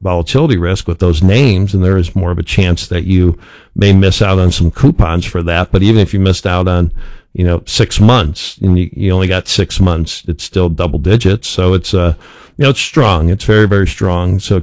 volatility risk with those names, and there is more of a chance that you may miss out on some coupons for that. But even if you missed out on, 6 months and you only got 6 months, it's still double digits. So it's, it's strong. It's very, very strong. So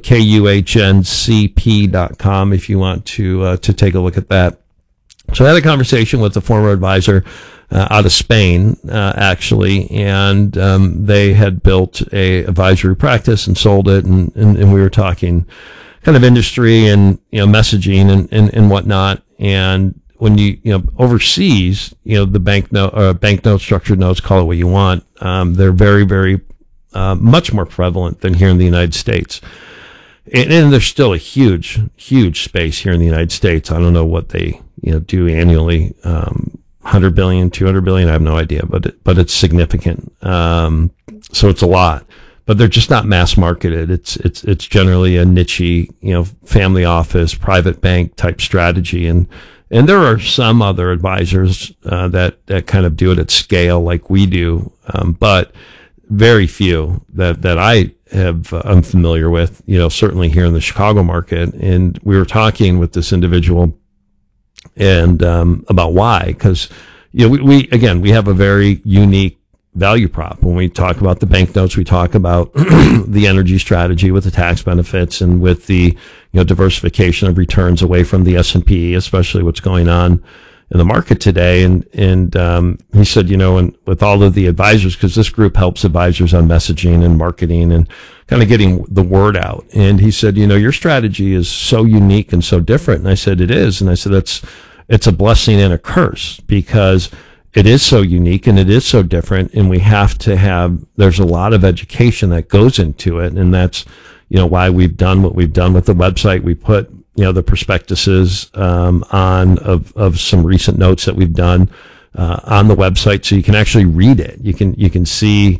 KUHNCP.com if you want to take a look at that. So I had a conversation with a former advisor out of Spain, actually, and they had built a advisory practice and sold it, and we were talking kind of industry and messaging and whatnot. And when you overseas, the bank note, structured notes, call it what you want, they're very, very much more prevalent than here in the United States. And there's still a huge, huge space here in the United States. I don't know what they do annually. 100 billion, 200 billion, I have no idea, but it's significant. So it's a lot, but they're just not mass marketed. It's generally a niche, family office, private bank type strategy. And there are some other advisors, that kind of do it at scale like we do. But very few that I'm familiar with, certainly here in the Chicago market. And we were talking with this individual and about why, because we have a very unique value prop. When we talk about the banknotes, we talk about the energy strategy with the tax benefits and with the diversification of returns away from the S&P, especially what's going on in the market today. And he said, and with all of the advisors, because this group helps advisors on messaging and marketing and kind of getting the word out. And he said, your strategy is so unique and so different. And I said, it is. And I said, it's a blessing and a curse, because it is so unique and it is so different. And we have to there's a lot of education that goes into it. And that's, why we've done what we've done with the website. We put, the prospectuses, of some recent notes that we've done, on the website. So you can actually read it. You can see,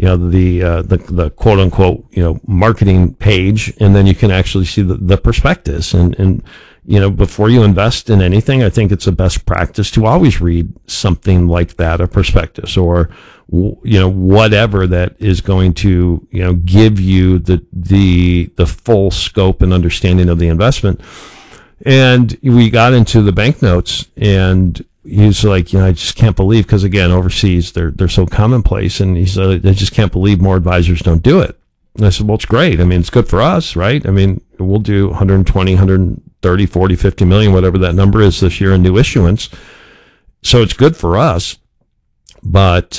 the quote unquote, marketing page, and then you can actually see the prospectus. And, before you invest in anything, I think it's a best practice to always read something like that, a prospectus, or, whatever that is going to, give you the full scope and understanding of the investment. And we got into the banknotes, and he's like, I just can't believe, because again, overseas, they're so commonplace. And he said, I just can't believe more advisors don't do it. And I said, well, it's great. I mean, it's good for us, right? I mean, we'll do 120, 130, 40, 50 million, whatever that number is this year in new issuance. So it's good for us. But,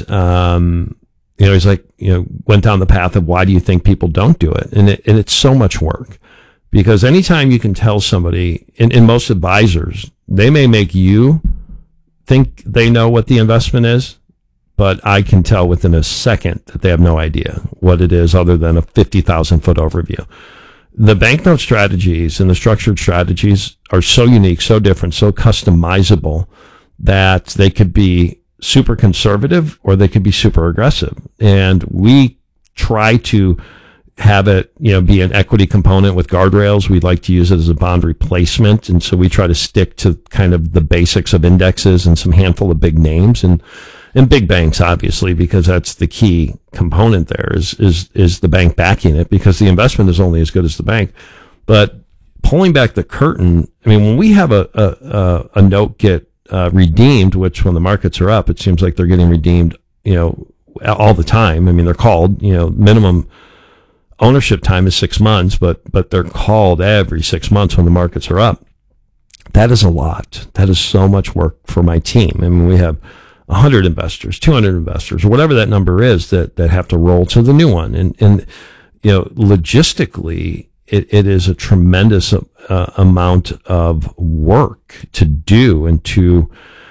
he's like, went down the path of why do you think people don't do it? And it's so much work, because anytime you can tell somebody, and most advisors, they may make you think they know what the investment is, but I can tell within a second that they have no idea what it is other than a 50,000 foot overview. The banknote strategies and the structured strategies are so unique, so different, so customizable that they could be super conservative or they could be super aggressive. And we try to have it, be an equity component with guardrails. We'd like to use it as a bond replacement. And so we try to stick to kind of the basics of indexes and some handful of big names and big banks, obviously, because that's the key component there is the bank backing it, because the investment is only as good as the bank. But pulling back the curtain, I mean, when we have a note get redeemed, which when the markets are up, it seems like they're getting redeemed, all the time. I mean, they're called, minimum ownership time is 6 months, but they're called every 6 months when the markets are up. That is a lot. That is so much work for my team. I mean, we have 100 investors, 200 investors, or whatever that number is that have to roll to the new one. And logistically, it is a tremendous amount of work to do and to,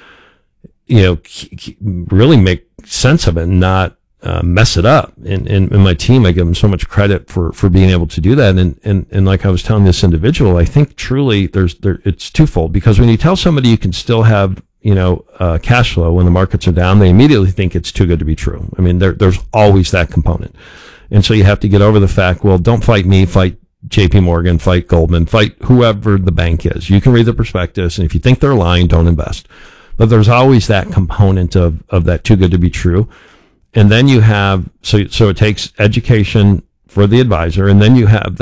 really make sense of it and not mess it up. And my team, I give them so much credit for being able to do that. And like I was telling this individual, I think truly it's twofold, because when you tell somebody you can still have, cash flow when the markets are down, they immediately think it's too good to be true. I mean, there's always that component. And so you have to get over the fact, well, don't fight me, fight JP Morgan, fight Goldman, fight whoever the bank is. You can read the prospectus, and if you think they're lying, don't invest. But there's always that component of that too good to be true. And then you have, so it takes education for the advisor, and then you have that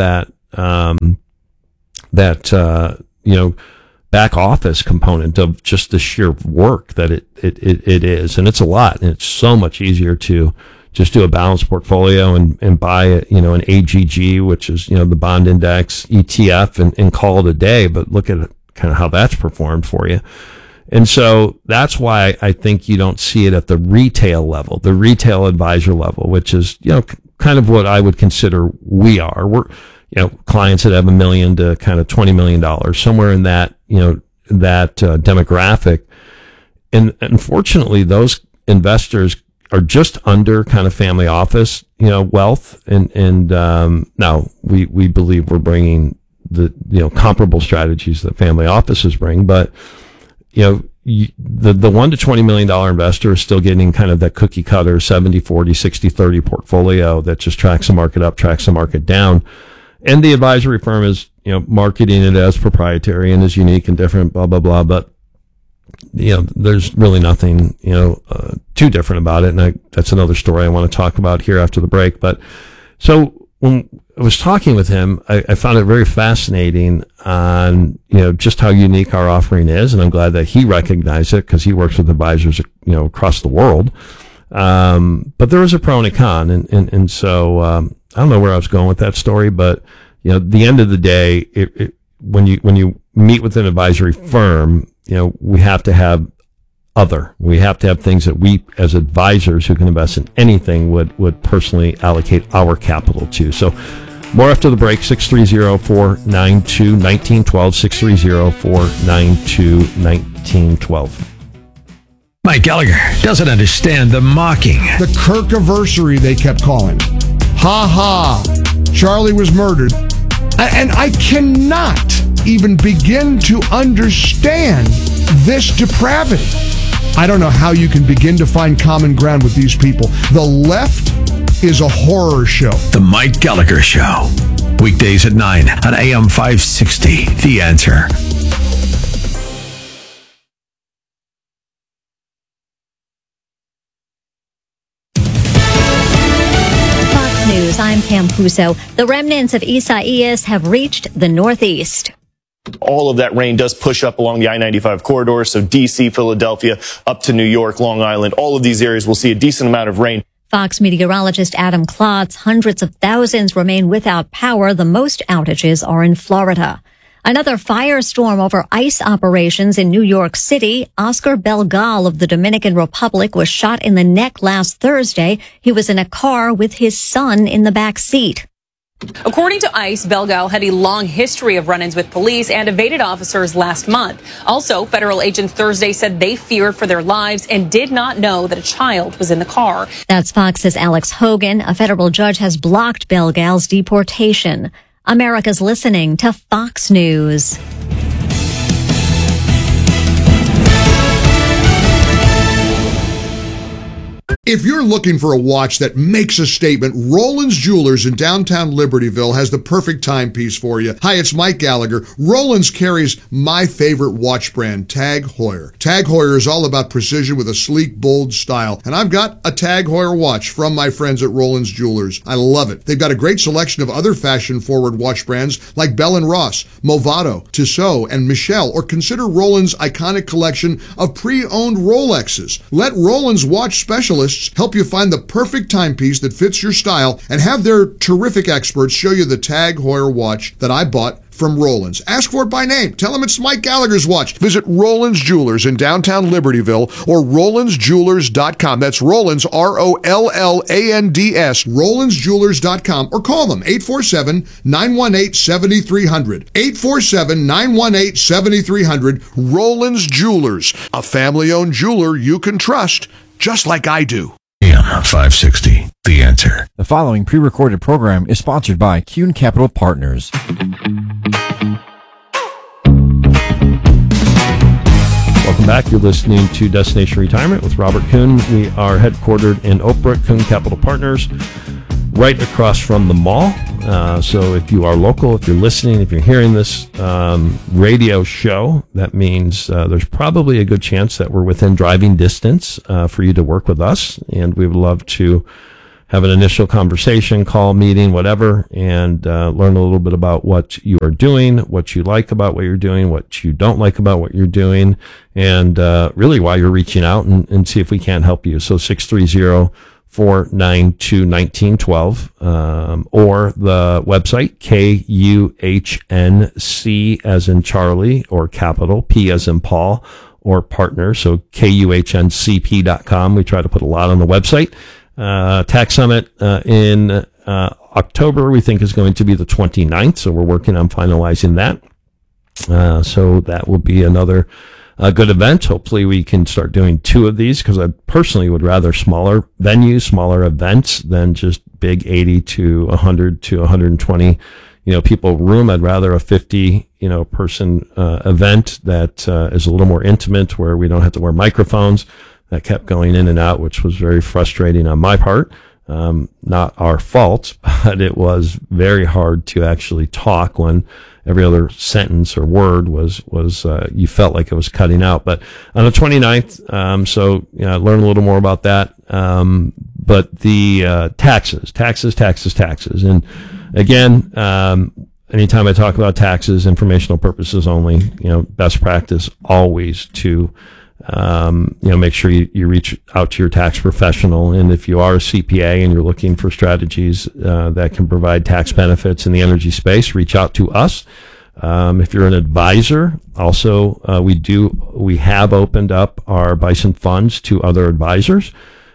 back office component of just the sheer work that it is. And it's a lot. And it's so much easier to just do a balanced portfolio and buy, an AGG, which is, the bond index ETF and call it a day. But look at kind of how that's performed for you. And so that's why I think you don't see it at the retail level, the retail advisor level, which is, kind of what I would consider we are. We're, clients that have $1 million to kind of $20 million, somewhere in that, demographic. And unfortunately, those investors are just under kind of family office, wealth. And now we believe we're bringing the, comparable strategies that family offices bring, but, the $1 to $20 million investor is still getting kind of that cookie cutter 70-40, 60-30 portfolio that just tracks the market up, tracks the market down. And the advisory firm is, marketing it as proprietary and is unique and different, blah, blah, blah. But, there's really nothing, too different about it. And that's another story I want to talk about here after the break. But so when I was talking with him, I found it very fascinating on, just how unique our offering is. And I'm glad that he recognized it because he works with advisors, across the world. But there was a pro and a con. And so, I don't know where I was going with that story, but, at the end of the day, when you meet with an advisory firm, we have to have things that we as advisors who can invest in anything would personally allocate our capital to. So more after the break. 630-492-1912, 630-492-1912. Mike Gallagher doesn't understand the mocking. The Kirkiversary, they kept calling. Ha ha. Charlie was murdered. And I cannot even begin to understand this depravity. I don't know how you can begin to find common ground with these people. The left is a horror show. The Mike Gallagher Show. Weekdays at 9 on AM 560. The Answer. News. I'm Pam Puso. The remnants of Isaias have reached the Northeast. All of that rain does push up along the I-95 corridor, so D.C., Philadelphia, up to New York, Long Island. All of these areas will see a decent amount of rain. Fox meteorologist Adam Klotz, hundreds of thousands remain without power. The most outages are in Florida. Another firestorm over ICE operations in New York City. Oscar Belgal of the Dominican Republic was shot in the neck last Thursday. He was in a car with his son in the back seat. According to ICE, Belgal had a long history of run-ins with police and evaded officers last month. Also, federal agents Thursday said they feared for their lives and did not know that a child was in the car. That's Fox's Alex Hogan. A federal judge has blocked Belgal's deportation. America's listening to Fox News. If you're looking for a watch that makes a statement, Roland's Jewelers in downtown Libertyville has the perfect timepiece for you. Hi, it's Mike Gallagher. Roland's carries my favorite watch brand, Tag Heuer. Tag Heuer is all about precision with a sleek, bold style. And I've got a Tag Heuer watch from my friends at Roland's Jewelers. I love it. They've got a great selection of other fashion-forward watch brands like Bell & Ross, Movado, Tissot, and Michelle, or consider Roland's iconic collection of pre-owned Rolexes. Let Roland's watch specialists help you find the perfect timepiece that fits your style and have their terrific experts show you the Tag Heuer watch that I bought from Roland's. Ask for it by name. Tell them it's Mike Gallagher's watch. Visit Roland's Jewelers in downtown Libertyville or RolandsJewelers.com. That's Roland's, ROLLANDS, RolandsJewelers.com, or call them 847-918-7300. 847-918-7300. Roland's Jewelers, a family-owned jeweler you can trust, just like I do. AM 560. The Answer. The following pre-recorded program is sponsored by Kuhn Capital Partners. Welcome back. You're listening to Destination Retirement with Robert Kuhn. We are headquartered in Oak Brook, Kuhn Capital Partners, right across from the mall. So if you are local, if you're listening, if you're hearing this radio show, that means there's probably a good chance that we're within driving distance for you to work with us. And we would love to have an initial conversation, call, meeting, whatever, and learn a little bit about what you are doing, what you like about what you're doing, what you don't like about what you're doing, and really why you're reaching out, and see if we can't help you. So 630-492-1912, or the website, KUHNC as in Charlie, or capital, P as in Paul, or partner. So KUHNCP.com. We try to put a lot on the website. Tax Summit in October, we think, is going to be the 29th. So we're working on finalizing that. So that will be another good event. Hopefully we can start doing 2 of these, because I personally would rather smaller venues, smaller events than just big 80 to 100 to 120 people room. I'd rather a 50 person event that is a little more intimate, where we don't have to wear microphones. That kept going in and out, which was very frustrating on my part. Not our fault, but it was very hard to actually talk when every other sentence or word was you felt like it was cutting out. But on the 29th, learn a little more about that. But the taxes. And again, anytime I talk about taxes, informational purposes only, best practice always to make sure you reach out to your tax professional. And if you are a CPA and you're looking for strategies that can provide tax benefits in the energy space, reach out to us. If you're an advisor, also, we have opened up our Bison funds to other advisors.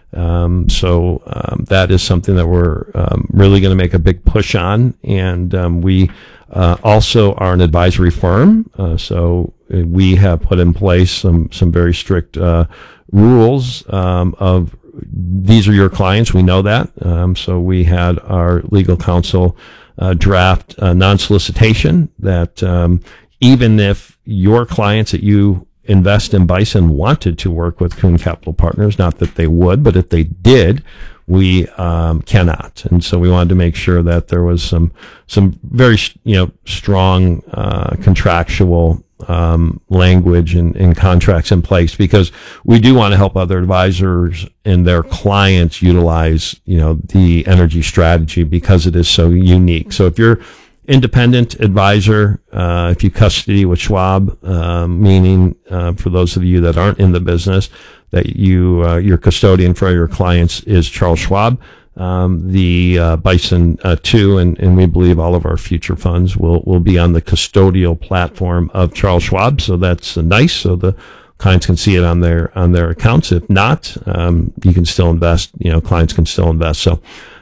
That is something that we're really going to make a big push on. And we also are an advisory firm. So we have put in place some very strict rules of these are your clients. We know that. So we had our legal counsel draft non-solicitation that even if your clients that you invest in Bison wanted to work with Kuhn Capital Partners, not that they would, but if they did, we cannot. And so we wanted to make sure that there was some very strong contractual language and contracts in place, because we do want to help other advisors and their clients utilize the energy strategy, because it is so unique. So if you're independent advisor, if you custody with Schwab, meaning for those of you that aren't in the business, that your custodian for your clients is Charles Schwab. The Bison 2, and we believe all of our future funds will be on the custodial platform of Charles Schwab. So that's nice. So the clients can see it on their accounts. If not, you can still invest. Clients can still invest. So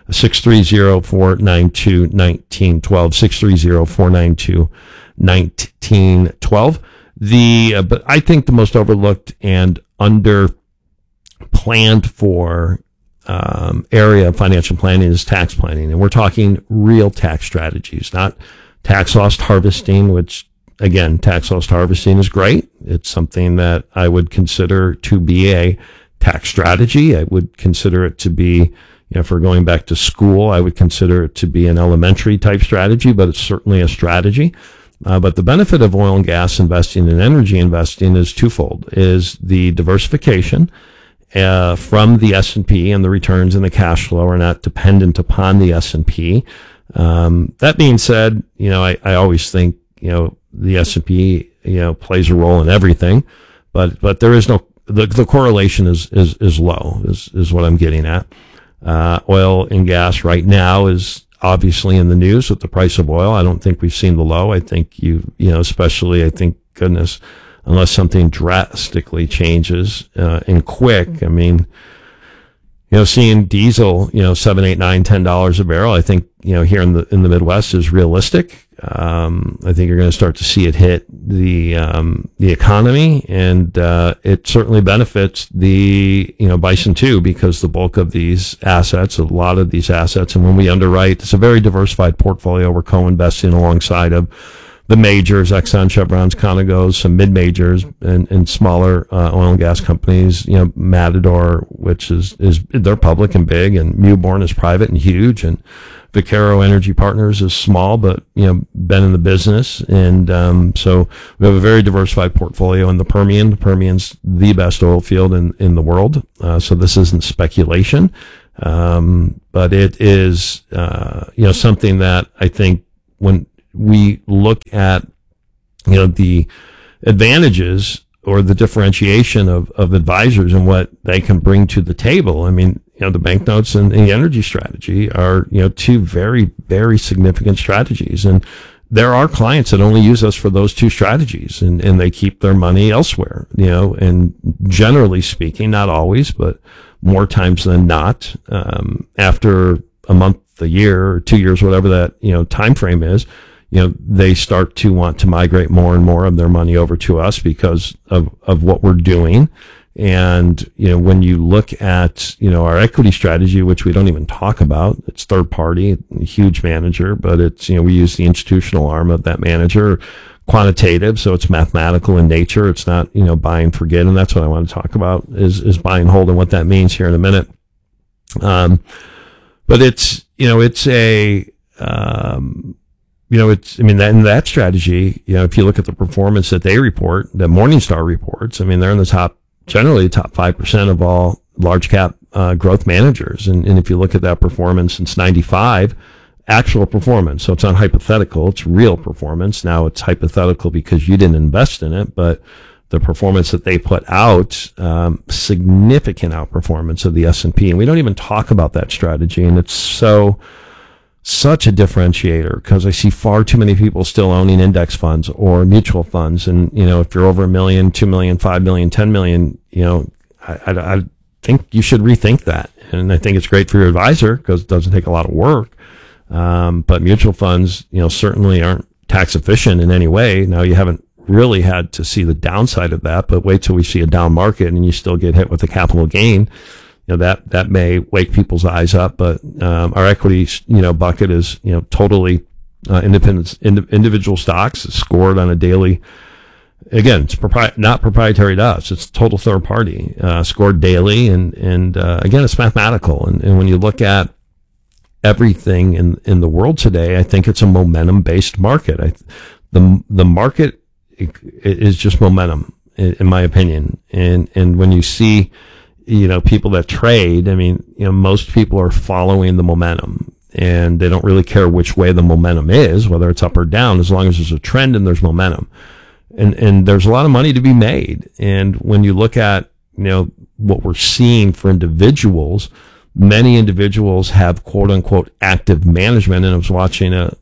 630-492-1912, 630-492-1912. But I think the most overlooked and under planned for area of financial planning is tax planning. And we're talking real tax strategies, not tax loss harvesting, which, again, tax loss harvesting is great. It's something that I would consider to be a tax strategy. I would consider it to be, if we're going back to school, I would consider it to be an elementary type strategy, but it's certainly a strategy. But the benefit of oil and gas investing and energy investing is twofold, is the diversification from the S&P, and the returns and the cash flow are not dependent upon the S&P. That being said, I always think, the S&P, plays a role in everything, but there is no, the correlation is low, is what I'm getting at. Oil and gas right now is obviously in the news with the price of oil. I don't think we've seen the low. I think especially, I think, goodness, unless something drastically changes, and quick. I mean, seeing diesel, $7, $8, $9, $10 a barrel, I think, here in the Midwest is realistic. I think you're going to start to see it hit the economy, and it certainly benefits the Bison too, because the bulk of these assets, a lot of these assets, and when we underwrite, it's a very diversified portfolio. We're co-investing alongside of the majors, Exxon, Chevron's, Conagos, some mid-majors, and smaller oil and gas companies. Matador, which is they're public and big, and Mewbourne is private and huge, and Vaquero Energy Partners is small, but been in the business, and so we have a very diversified portfolio in the Permian. The Permian's the best oil field in the world, so this isn't speculation. But it is, something that I think when we look at, the advantages or the differentiation of advisors and what they can bring to the table. I mean, the banknotes and the energy strategy are, two very, very significant strategies. And there are clients that only use us for those two strategies and they keep their money elsewhere, and generally speaking, not always, but more times than not, after a month, a year, or 2 years, whatever that, time frame is, they start to want to migrate more and more of their money over to us because of what we're doing. And, when you look at, our equity strategy, which we don't even talk about, it's third party, a huge manager, but it's, we use the institutional arm of that manager, quantitative. So it's mathematical in nature. It's not, buy and forget. And that's what I want to talk about is buy and hold and what that means here in a minute. But it's, that strategy, if you look at the performance that they report, that Morningstar reports, they're in the generally top 5% of all large cap, growth managers. And if you look at that performance since 95, actual performance. So it's not hypothetical. It's real performance. Now it's hypothetical because you didn't invest in it, but the performance that they put out, significant outperformance of the S&P. And we don't even talk about that strategy. And it's such a differentiator because I see far too many people still owning index funds or mutual funds. And, if you're over $1 million, $2 million, $5 million, $10 million, I think you should rethink that. And I think it's great for your advisor because it doesn't take a lot of work. But mutual funds, certainly aren't tax efficient in any way. Now you haven't really had to see the downside of that, but wait till we see a down market and you still get hit with a capital gain. That may wake people's eyes up, but, our equity, bucket is, totally, individual stocks. It's scored on a daily. Again, it's not proprietary to us. It's total third party, scored daily. And again, it's mathematical. And when you look at everything in the world today, I think it's a momentum based market. The market is just momentum in my opinion. And when you see, people that trade, most people are following the momentum and they don't really care which way the momentum is, whether it's up or down, as long as there's a trend and there's momentum. And there's a lot of money to be made. And when you look at, what we're seeing for individuals, many individuals have quote unquote active management. And I was watching a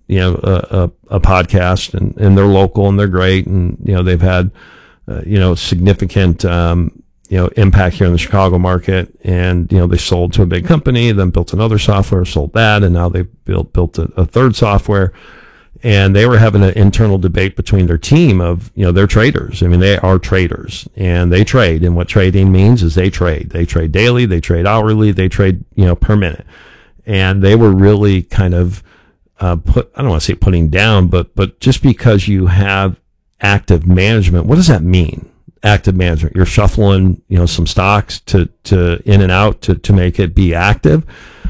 podcast and they're local and they're great. And, they've had, significant, impact here in the Chicago market. And, they sold to a big company, then built another software, sold that. And now they've built a third software. And they were having an internal debate between their team of, they're traders. They are traders and they trade. And what trading means is they trade. They trade daily, they trade hourly, they trade, per minute. And they were really kind of, I don't want to say putting down, but just because you have active management, what does that mean? Active management. You're shuffling, some stocks to in and out to make it be active.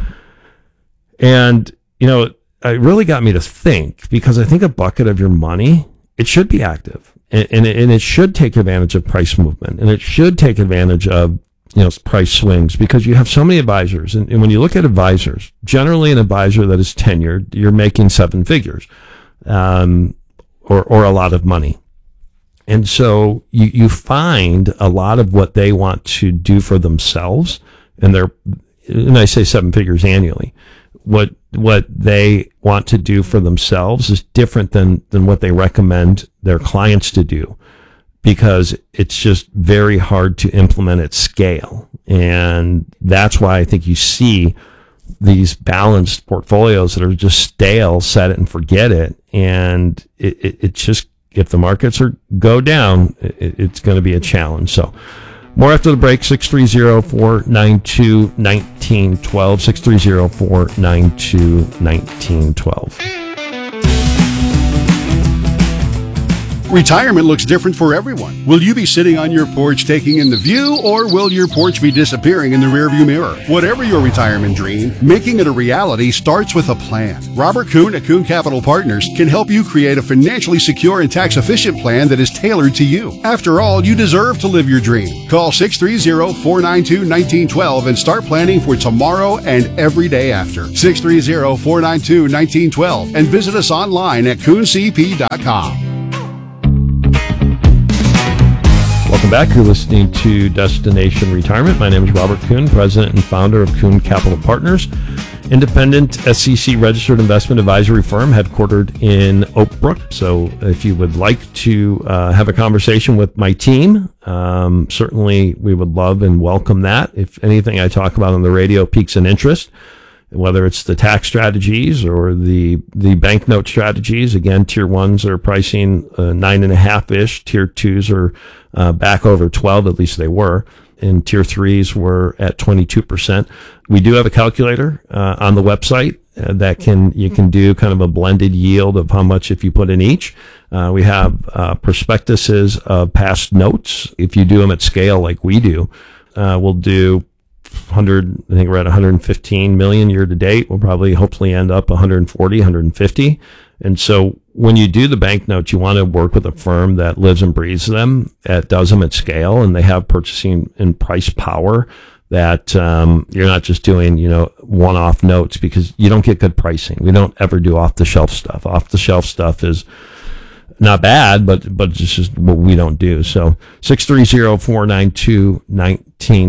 And, it really got me to think because I think a bucket of your money, it should be active and it should take advantage of price movement and it should take advantage of, price swings because you have so many advisors. And when you look at advisors, generally an advisor that is tenured, you're making 7 figures, or a lot of money. And so you find a lot of what they want to do for themselves and I say 7 figures annually. What they want to do for themselves is different than what they recommend their clients to do because it's just very hard to implement at scale. And that's why I think you see these balanced portfolios that are just stale, set it and forget it. And it just, if the markets go down, it's going to be a challenge. So more after the break, 630-492-1912, 630-492-1912. Retirement looks different for everyone. Will you be sitting on your porch taking in the view, or will your porch be disappearing in the rearview mirror? Whatever your retirement dream, making it a reality starts with a plan. Robert Kuhn at Kuhn Capital Partners can help you create a financially secure and tax-efficient plan that is tailored to you. After all, you deserve to live your dream. Call 630-492-1912 and start planning for tomorrow and every day after. 630-492-1912 and visit us online at CoonCP.com. Welcome back. You're listening to Destination Retirement. My name is Robert Kuhn, president and founder of Kuhn Capital Partners, independent SEC-registered investment advisory firm headquartered in Oak Brook. So if you would like to have a conversation with my team, certainly we would love and welcome that. If anything I talk about on the radio piques an interest, whether it's the tax strategies or the banknote strategies, again, tier ones are pricing 9.5-ish. Tier twos are back over 12, at least they were. And tier threes were at 22%. We do have a calculator on the website that you can do kind of a blended yield of how much if you put in each. We have prospectuses of past notes. If you do them at scale like we do, we'll do 100, I think we're at 115 million year to date. We'll probably hopefully end up 140, 150. And so when you do the banknotes, you want to work with a firm that lives and breathes them, that does them at scale, and they have purchasing and price power that, you're not just doing, one-off notes, because you don't get good pricing. We don't ever do off-the-shelf stuff. Off-the-shelf stuff is not bad, but it's just what we don't do. So 630-492-1912,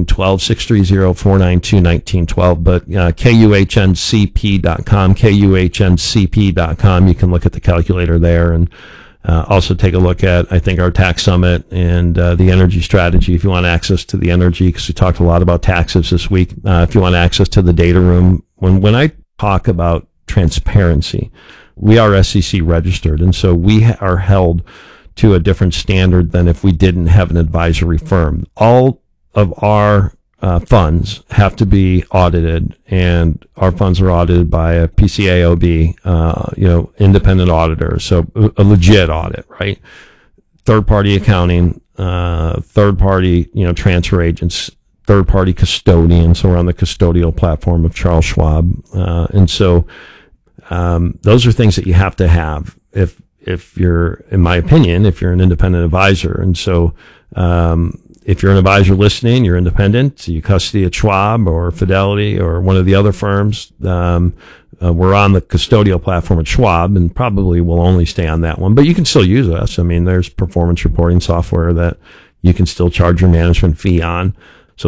630-492-1912, but KUHNCP.com, KUHNCP.com. You can look at the calculator there, and also take a look at, I think, our tax summit and the energy strategy if you want access to the energy, because we talked a lot about taxes this week. If you want access to the data room, when I talk about transparency, we are SEC registered, and so we are held to a different standard than if we didn't have an advisory firm. All of our funds have to be audited, and our funds are audited by a PCAOB, independent auditor. So a legit audit, right? Third-party accounting, third-party, transfer agents, third-party custodian. So we're on the custodial platform of Charles Schwab, and so. Those are things that you have to have if you're, in my opinion, if you're an independent advisor. And so, if you're an advisor listening, you're independent, you custody at Schwab or Fidelity or one of the other firms, we're on the custodial platform at Schwab, and probably will only stay on that one, but you can still use us. I mean, there's performance reporting software that you can still charge your management fee on. So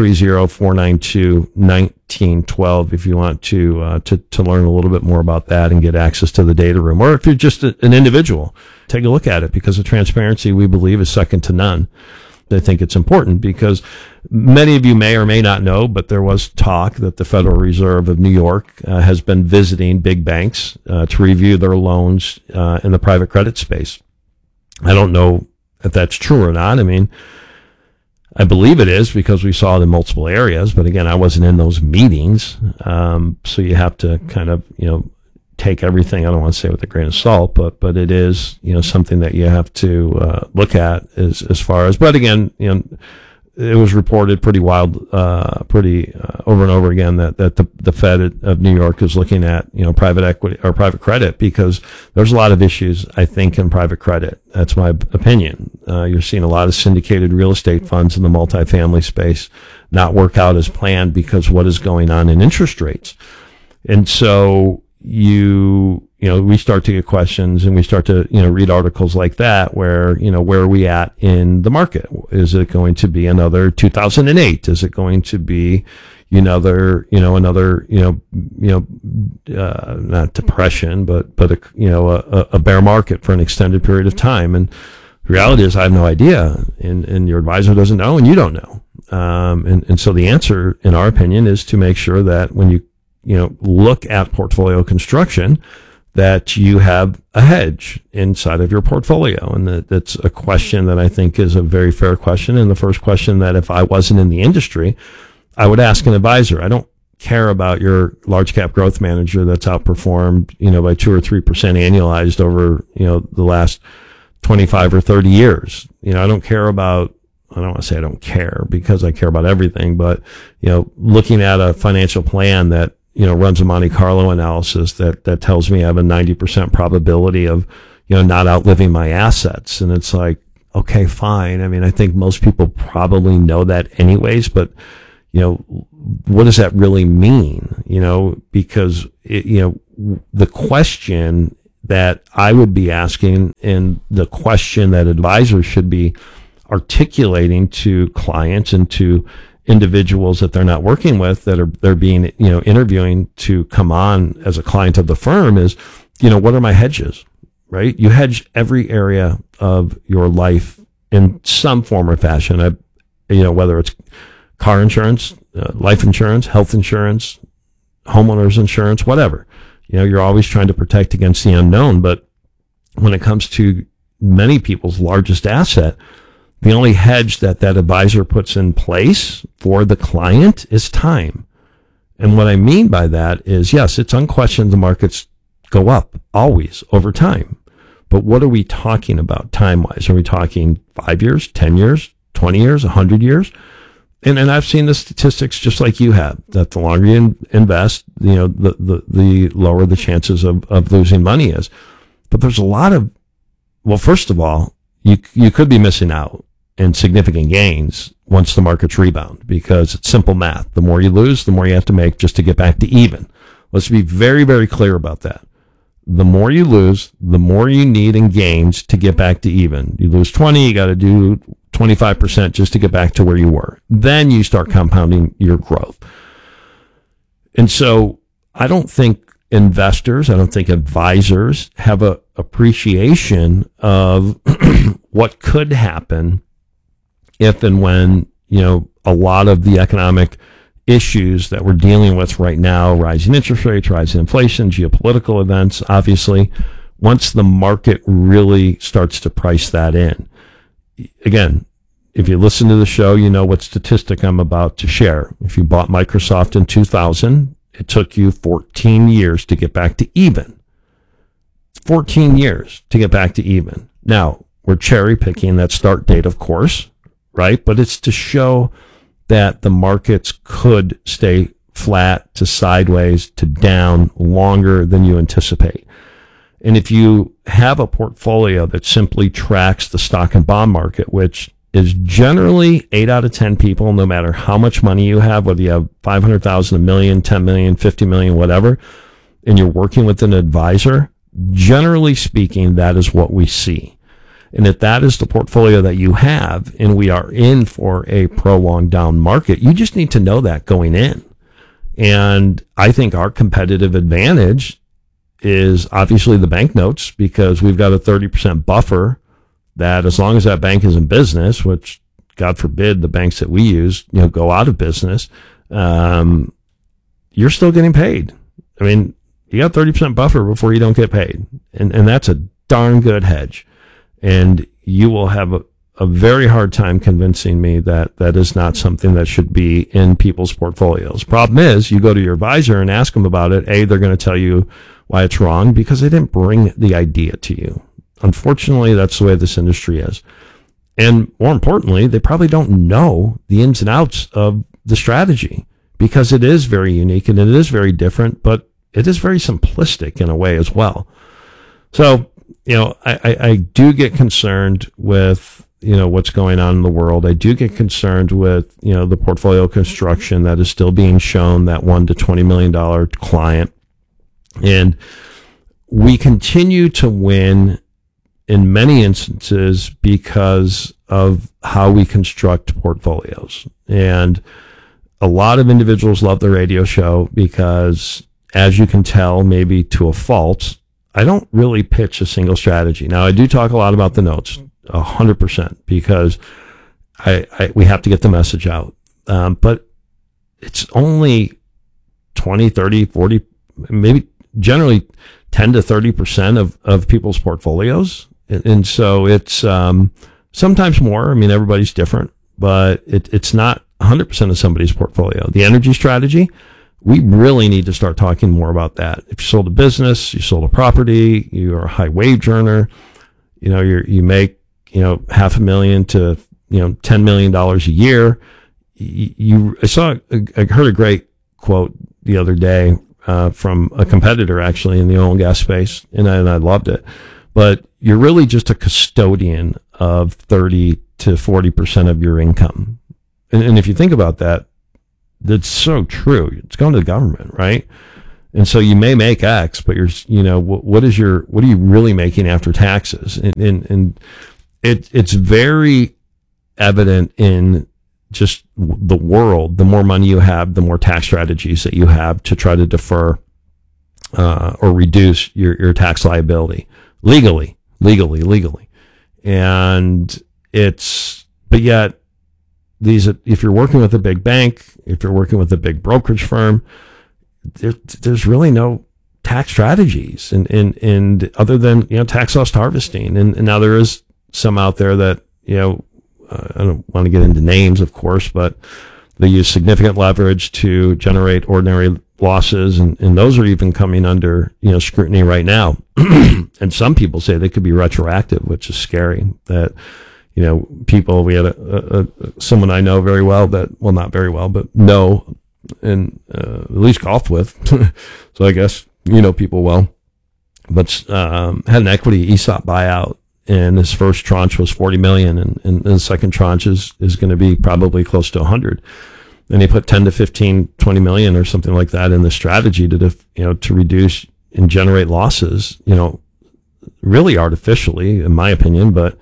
630-492-1912 if you want to learn a little bit more about that and get access to the data room. Or if you're just an individual, take a look at it, because the transparency, we believe, is second to none. I think it's important because many of you may or may not know, but there was talk that the Federal Reserve of New York has been visiting big banks to review their loans in the private credit space. I don't know if that's true or not. I mean, I believe it is, because we saw it in multiple areas, but again, I wasn't in those meetings. So you have to kind of, take everything, I don't want to say with a grain of salt, but it is, something that you have to, look at as far as, but again, it was reported pretty over and over again that the Fed of New York is looking at, private equity or private credit, because there's a lot of issues, I think, in private credit. That's my opinion. You're seeing a lot of syndicated real estate funds in the multifamily space not work out as planned because what is going on in interest rates. And so we start to get questions, and we start to, read articles like that where, where are we at in the market? Is it going to be another 2008? Is it going to be not depression, but a bear market for an extended period of time? And the reality is I have no idea, and your advisor doesn't know, and you don't know. And so the answer, in our opinion, is to make sure that when you look at portfolio construction, that you have a hedge inside of your portfolio. And that's a question that I think is a very fair question. And the first question that if I wasn't in the industry, I would ask an advisor. I don't care about your large cap growth manager that's outperformed, by 2 or 3% annualized over, the last 25 or 30 years. You know, I don't care about, I don't want to say I don't care because I care about everything, but, you know, looking at a financial plan that, you know, runs a Monte Carlo analysis that tells me I have a 90% probability of, you know, not outliving my assets. And it's like, okay, fine. I mean, I think most people probably know that anyways, but, you know, what does that really mean? You know, because you know, the question that I would be asking and the question that advisors should be articulating to clients and to individuals that they're not working with that they're being, you know, interviewing to come on as a client of the firm is, you know, what are my hedges, right? You hedge every area of your life in some form or fashion. You know, whether it's car insurance, life insurance, health insurance, homeowners insurance, whatever. You know, you're always trying to protect against the unknown. But when it comes to many people's largest asset, the only hedge that advisor puts in place for the client is time. And what I mean by that is, yes, it's unquestioned the markets go up always over time. But what are we talking about time-wise? Are we talking 5 years, 10 years, 20 years, 100 years? And I've seen the statistics just like you have, that the longer you invest, you know, the lower the chances of losing money is. But there's a lot of, well, first of all, you could be missing out in significant gains once the markets rebound, because it's simple math. The more you lose, the more you have to make just to get back to even. Let's be very, very clear about that. The more you lose, the more you need in gains to get back to even. You lose 20, you got to do 25% just to get back to where you were. Then you start compounding your growth. And so I don't think investors, I don't think advisors have a appreciation of what could happen if and when, you know, a lot of the economic issues that we're dealing with right now, rising interest rates, rising inflation, geopolitical events, obviously, once the market really starts to price that in. Again, if you listen to the show, you know what statistic I'm about to share. If you bought Microsoft in 2000, it took you 14 years to get back to even. 14 years to get back to even. Now, we're cherry picking that start date, of course, right? But it's to show that the markets could stay flat to sideways to down longer than you anticipate. And if you have a portfolio that simply tracks the stock and bond market, which is generally 8 out of 10 people, no matter how much money you have, whether you have 500,000, $1 million, 10 million, 50 million, whatever, and you're working with an advisor, generally speaking, that is what we see. And if that is the portfolio that you have, and we are in for a prolonged down market, you just need to know that going in. And I think our competitive advantage is obviously the banknotes, because we've got a 30% buffer that as long as that bank is in business, which God forbid the banks that we use, you know, go out of business, you're still getting paid. I mean, you got 30% buffer before you don't get paid. And that's a darn good hedge. And you will have a very hard time convincing me that that is not something that should be in people's portfolios. Problem is, you go to your advisor and ask them about it. A, they're going to tell you why it's wrong because they didn't bring the idea to you. Unfortunately, that's the way this industry is. And more importantly, they probably don't know the ins and outs of the strategy, because it is very unique and it is very different, but it is very simplistic in a way as well. So, you know, I do get concerned with, you know, what's going on in the world. I do get concerned with, you know, the portfolio construction that is still being shown, that $1 to $20 million client. And we continue to win in many instances because of how we construct portfolios. And a lot of individuals love the radio show because, as you can tell, maybe to a fault, I don't really pitch a single strategy. Now, I do talk a lot about the notes, 100%, because we have to get the message out. But it's only 20, 30, 40, maybe generally 10 to 30% of people's portfolios. And so it's sometimes more. I mean, everybody's different, but it's not 100% of somebody's portfolio. The energy strategy, we really need to start talking more about that. If you sold a business, you sold a property, you're a high wage earner, you make, $500,000 to, $10 million a year. I heard a great quote the other day, from a competitor actually in the oil and gas space, and I loved it. But you're really just a custodian of 30 to 40% of your income. And if you think about that, that's so true. It's going to the government, right? And so you may make X, but what are you really making after taxes? And it's very evident in just the world. The more money you have, the more tax strategies that you have to try to defer, or reduce your tax liability legally. And but yet if you're working with a big bank, if you're working with a big brokerage firm, there's really no tax strategies and other than, tax loss harvesting. And now there is some out there that, I don't want to get into names, of course, but they use significant leverage to generate ordinary losses. And those are even coming under, scrutiny right now. And some people say they could be retroactive, which is scary that, people, we had someone I know very well not very well, but know, and at least golfed with. So I guess, people well, but had an equity ESOP buyout, and his first tranche was 40 million, and the second tranche is going to be probably close to 100. And he put 10 to 15, 20 million or something like that in the strategy to reduce and generate losses, really artificially, in my opinion, but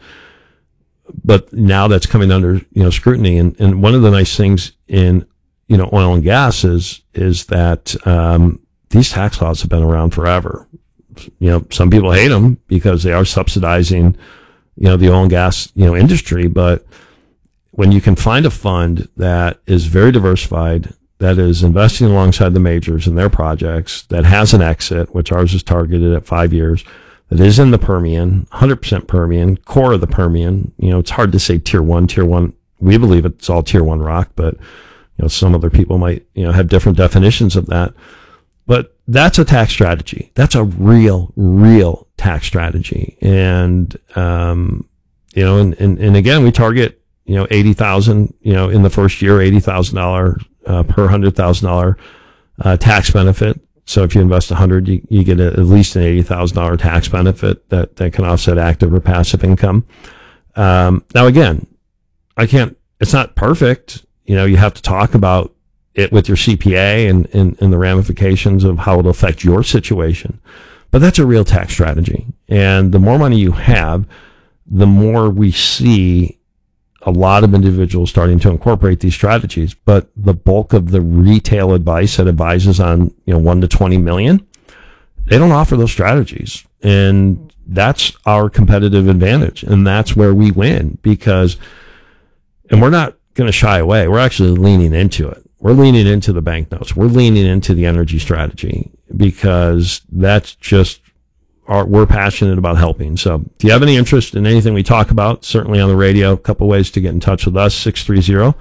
now that's coming under, scrutiny. And one of the nice things in, oil and gas is that, these tax laws have been around forever. Some people hate them because they are subsidizing, the oil and gas, industry. But when you can find a fund that is very diversified, that is investing alongside the majors in their projects, that has an exit, which ours is targeted at 5 years, that is in the Permian, 100% Permian, core of the Permian. It's hard to say tier one. We believe it's all tier one rock, but, some other people might, have different definitions of that. But that's a tax strategy. That's a real tax strategy. And, and again, we target, 80,000, in the first year, $80,000, per $100,000, tax benefit. So if you invest 100, you get at least an $80,000 tax benefit that can offset active or passive income. Now again, it's not perfect. You have to talk about it with your CPA and the ramifications of how it'll affect your situation. But that's a real tax strategy. And the more money you have, the more we see a lot of individuals starting to incorporate these strategies. But the bulk of the retail advice that advises on, 1 to 20 million, they don't offer those strategies. And that's our competitive advantage. And that's where we win and we're not going to shy away. We're actually leaning into it. We're leaning into the banknotes. We're leaning into the energy strategy because that's just we're passionate about helping. So if you have any interest in anything we talk about, certainly on the radio, a couple ways to get in touch with us, 630-492-1912,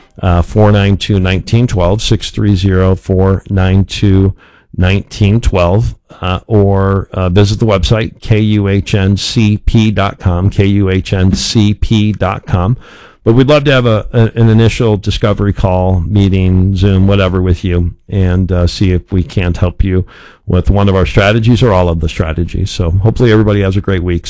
630-492-1912, or visit the website, kuhncp.com. But we'd love to have an initial discovery call, meeting, Zoom, whatever with you, and see if we can't help you with one of our strategies or all of the strategies. So hopefully everybody has a great week.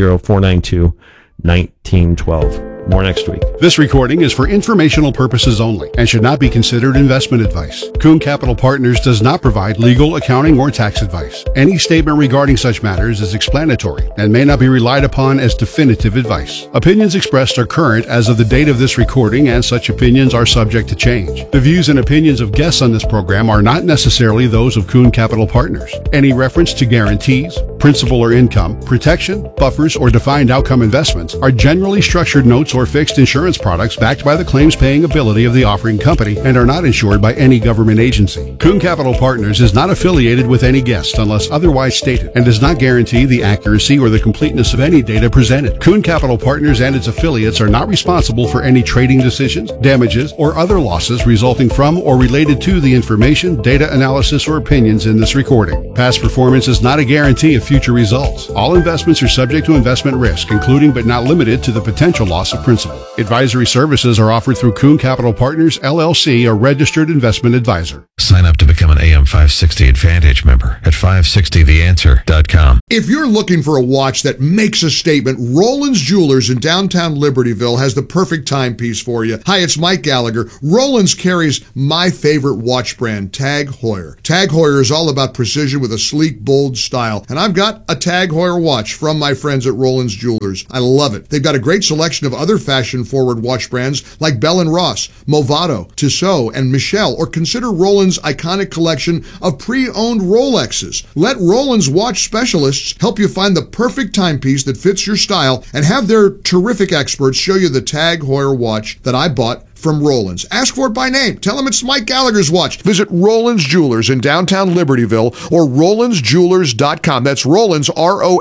630-492-1912. More next week. This recording is for informational purposes only and should not be considered investment advice. Kuhn Capital Partners does not provide legal, accounting, or tax advice. Any statement regarding such matters is explanatory and may not be relied upon as definitive advice. Opinions expressed are current as of the date of this recording, and such opinions are subject to change. The views and opinions of guests on this program are not necessarily those of Kuhn Capital Partners. Any reference to guarantees, principal or income, protection, buffers, or defined outcome investments are generally structured notes or fixed insurance products backed by the claims-paying ability of the offering company and are not insured by any government agency. Kuhn Capital Partners is not affiliated with any guest unless otherwise stated and does not guarantee the accuracy or the completeness of any data presented. Kuhn Capital Partners and its affiliates are not responsible for any trading decisions, damages, or other losses resulting from or related to the information, data analysis, or opinions in this recording. Past performance is not a guarantee of future results. All investments are subject to investment risk, including but not limited to the potential loss of principal. Advisory services are offered through Kuhn Capital Partners, LLC, a registered investment advisor. Sign up to become an AM 560 Advantage member at 560theanswer.com. If you're looking for a watch that makes a statement, Roland's Jewelers in downtown Libertyville has the perfect timepiece for you. Hi, it's Mike Gallagher. Roland's carries my favorite watch brand, Tag Heuer. Tag Heuer is all about precision with a sleek, bold style. And I've got a Tag Heuer watch from my friends at Roland's Jewelers. I love it. They've got a great selection of other fashion-forward watch brands like Bell & Ross, Movado, Tissot, and Michelle, or consider Roland's iconic collection of pre-owned Rolexes. Let Roland's watch specialists help you find the perfect timepiece that fits your style and have their terrific experts show you the Tag Heuer watch that I bought from Roland's. Ask for it by name. Tell them it's Mike Gallagher's watch. Visit Roland's Jewelers in downtown Libertyville or RolandsJewelers.com. That's Roland's,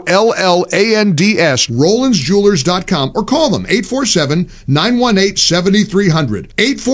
ROLLANDS, RolandsJewelers.com, or call them 847-918-7300.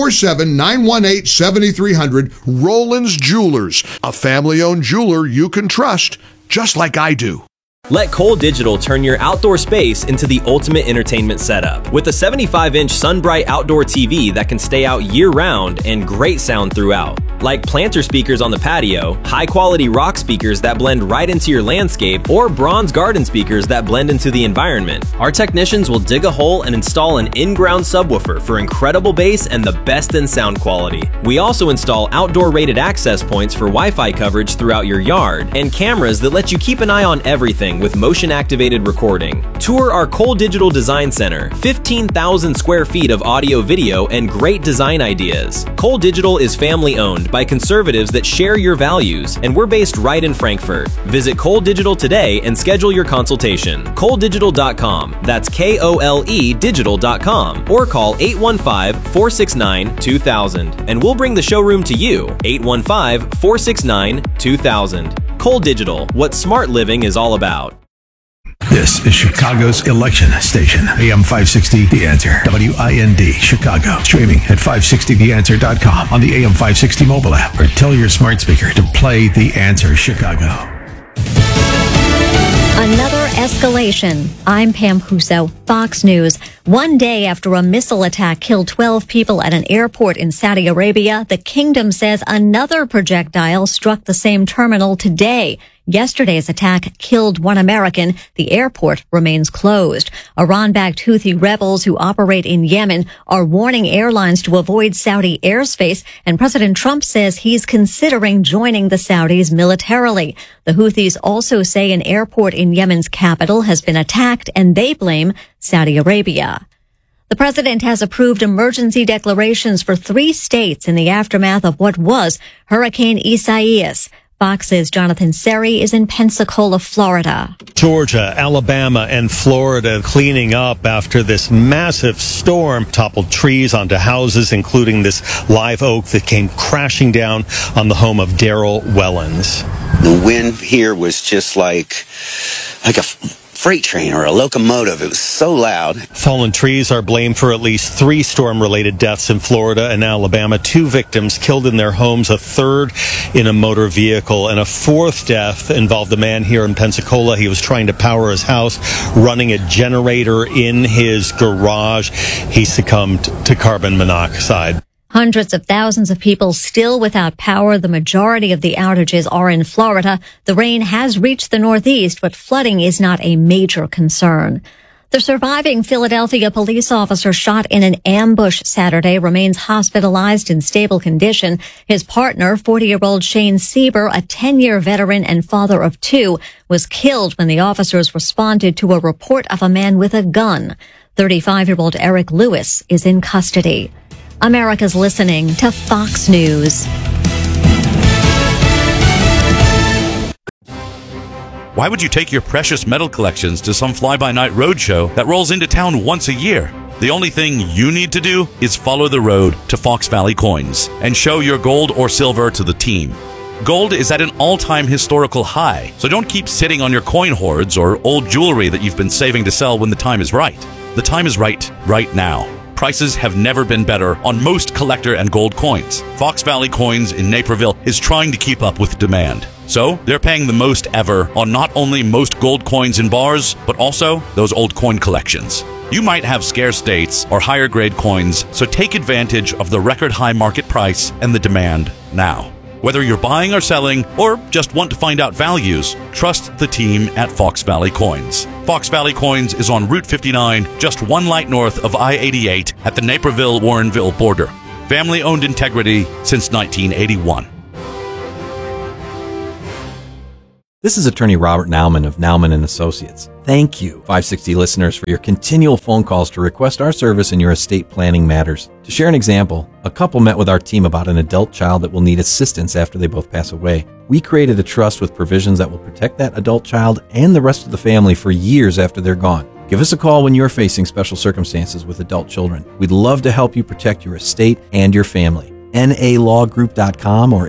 847-918-7300. Roland's Jewelers, a family-owned jeweler you can trust, just like I do. Let Cole Digital turn your outdoor space into the ultimate entertainment setup. With a 75-inch SunBright outdoor TV that can stay out year-round and great sound throughout. Like planter speakers on the patio, high-quality rock speakers that blend right into your landscape, or bronze garden speakers that blend into the environment. Our technicians will dig a hole and install an in-ground subwoofer for incredible bass and the best in sound quality. We also install outdoor-rated access points for Wi-Fi coverage throughout your yard, and cameras that let you keep an eye on everything with motion-activated recording. Tour our Cole Digital Design Center, 15,000 square feet of audio, video, and great design ideas. Cole Digital is family-owned by conservatives that share your values, and we're based right in Frankfurt. Visit Cole Digital today and schedule your consultation. ColeDigital.com. That's KOLE digital.com, or call 815-469-2000, and we'll bring the showroom to you. 815-469-2000. Cole Digital, what smart living is all about. This is Chicago's election station, AM 560 The Answer, WIND, Chicago. Streaming at 560theanswer.com on the AM 560 mobile app, or tell your smart speaker to play The Answer Chicago. Another escalation. I'm Pam Huso, Fox News. One day after a missile attack killed 12 people at an airport in Saudi Arabia, the kingdom says another projectile struck the same terminal today. Yesterday's attack killed one American. The airport remains closed. Iran-backed Houthi rebels who operate in Yemen are warning airlines to avoid Saudi airspace, and President Trump says he's considering joining the Saudis militarily. The Houthis also say an airport in Yemen's capital has been attacked, and they blame Saudi Arabia. The president has approved emergency declarations for 3 states in the aftermath of what was Hurricane Isaias. Fox's Jonathan Seri is in Pensacola, Florida. Georgia, Alabama, and Florida cleaning up after this massive storm toppled trees onto houses, including this live oak that came crashing down on the home of Daryl Wellens. The wind here was just like a freight train or a locomotive. It was so loud. Fallen trees are blamed for at least 3 storm-related deaths in Florida and Alabama. 2 victims killed in their homes, a 3rd in a motor vehicle, and a 4th death involved a man here in Pensacola. He was trying to power his house, running a generator in his garage. He succumbed to carbon monoxide. Hundreds of thousands of people still without power. The majority of the outages are in Florida. The rain has reached the Northeast, but flooding is not a major concern. The surviving Philadelphia police officer shot in an ambush Saturday remains hospitalized in stable condition. His partner, 40-year-old Shane Sieber, a 10-year veteran and father of 2, was killed when the officers responded to a report of a man with a gun. 35-year-old Eric Lewis is in custody. America's listening to Fox News. Why would you take your precious metal collections to some fly-by-night roadshow that rolls into town once a year? The only thing you need to do is follow the road to Fox Valley Coins and show your gold or silver to the team. Gold is at an all-time historical high, so don't keep sitting on your coin hoards or old jewelry that you've been saving to sell when the time is right. The time is right now. Prices have never been better on most collector and gold coins. Fox Valley Coins in Naperville is trying to keep up with demand. So they're paying the most ever on not only most gold coins in bars, but also those old coin collections. You might have scarce dates or higher grade coins, so take advantage of the record high market price and the demand now. Whether you're buying or selling, or just want to find out values, trust the team at Fox Valley Coins. Fox Valley Coins is on Route 59, just one light north of I-88 at the Naperville-Warrenville border. Family-owned integrity since 1981. This is attorney Robert Nauman of Nauman & Associates. Thank you, 560 listeners, for your continual phone calls to request our service in your estate planning matters. To share an example, a couple met with our team about an adult child that will need assistance after they both pass away. We created a trust with provisions that will protect that adult child and the rest of the family for years after they're gone. Give us a call when you're facing special circumstances with adult children. We'd love to help you protect your estate and your family. NALawGroup.com or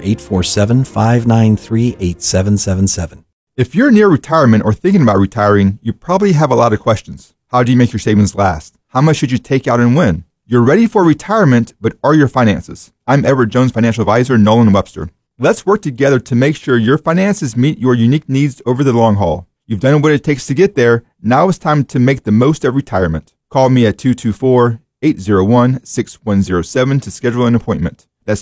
847-593-8777. If you're near retirement or thinking about retiring, you probably have a lot of questions. How do you make your savings last? How much should you take out and when? You're ready for retirement, but are your finances? I'm Edward Jones financial advisor, Nolan Webster. Let's work together to make sure your finances meet your unique needs over the long haul. You've done what it takes to get there. Now it's time to make the most of retirement. Call me at 224-801-6107 to schedule an appointment. That's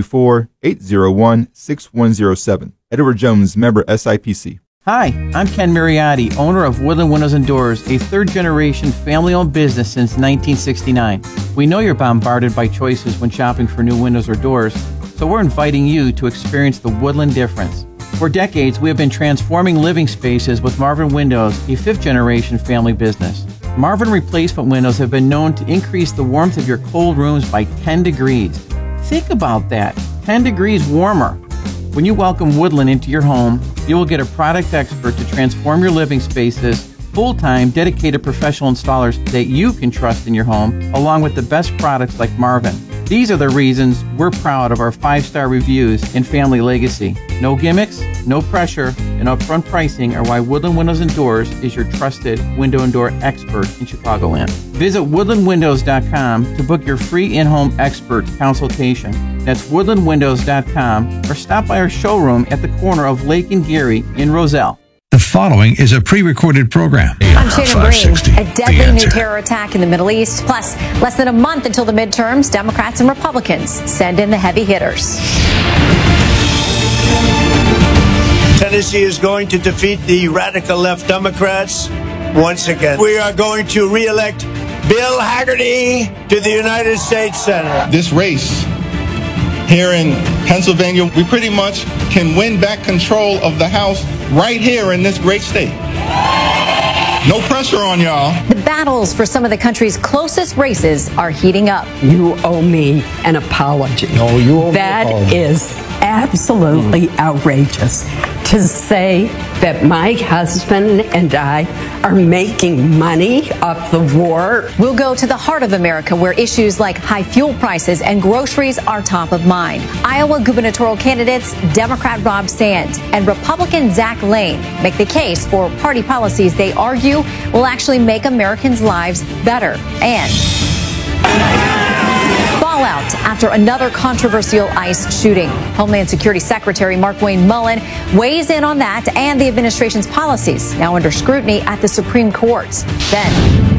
224-801-6107. Edward Jones, member SIPC. Hi, I'm Ken Mariotti, owner of Woodland Windows and Doors, a third-generation family-owned business since 1969. We know you're bombarded by choices when shopping for new windows or doors, so we're inviting you to experience the Woodland difference. For decades, we have been transforming living spaces with Marvin Windows, a fifth-generation family business. Marvin replacement windows have been known to increase the warmth of your cold rooms by 10 degrees. Think about that, 10 degrees warmer. When you welcome Woodland into your home, you will get a product expert to transform your living spaces, full-time, dedicated professional installers that you can trust in your home, along with the best products like Marvin. These are the reasons we're proud of our 5-star reviews and family legacy. No gimmicks, no pressure, and upfront pricing are why Woodland Windows and Doors is your trusted window and door expert in Chicagoland. Visit woodlandwindows.com to book your free in-home expert consultation. That's woodlandwindows.com or stop by our showroom at the corner of Lake and Geary in Roselle. The following is a pre-recorded program. I'm Shannon Green. A deadly new terror attack in the Middle East. Plus, less than a month until the midterms, Democrats and Republicans send in the heavy hitters. Tennessee is going to defeat the radical left Democrats once again. We are going to re-elect Bill Hagerty to the United States Senate. This race here in Pennsylvania, we pretty much can win back control of the House right here in this great state. No pressure on y'all. The battles for some of the country's closest races are heating up. You owe me an apology. No, you owe me an apology. That is absolutely outrageous to say that my husband and I are making money off the war. We'll go to the heart of America, where issues like high fuel prices and groceries are top of mind. Iowa gubernatorial candidates Democrat Rob Sands and Republican Zach Lane make the case for party policies they argue will actually make Americans' lives better. And fallout after another controversial ICE shooting. Homeland Security Secretary Markwayne Mullin weighs in on that and the administration's policies, now under scrutiny at the Supreme Court. Then,